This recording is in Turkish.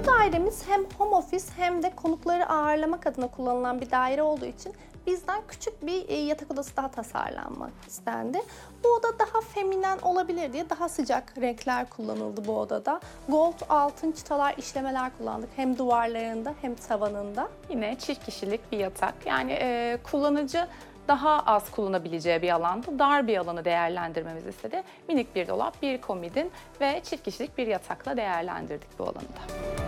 Bu dairemiz hem home office hem de konukları ağırlamak adına kullanılan bir daire olduğu için bizden küçük bir yatak odası daha tasarlanmak istendi. Bu oda daha feminen olabilir diye daha sıcak renkler kullanıldı bu odada. Gold altın çıtalar, işlemeler kullandık hem duvarlarında hem tavanında. Yine çift kişilik bir yatak. Yani kullanıcı daha az kullanabileceği bir alanda dar bir alanı değerlendirmemizi istedi. Minik bir dolap, bir komodin ve çift kişilik bir yatakla değerlendirdik bu alanı da.